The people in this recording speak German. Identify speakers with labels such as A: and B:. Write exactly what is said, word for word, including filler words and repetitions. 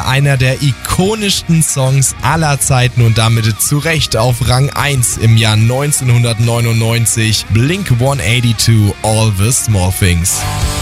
A: Ende einer der ikonischsten Songs aller Zeiten und damit zu Recht auf Rang eins im Jahr neunzehnhundertneunundneunzig. Blink hundertzweiundachtzig, All the Small Things.